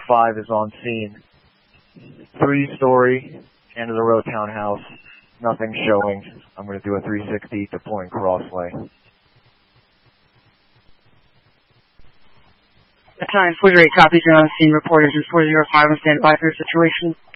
405 is on scene. 3-story, end of the road townhouse. Nothing showing. I'm going to do a 360 deploying Crossway. At 948, copies, you're on scene. Reporters in 405 on standby for your situation.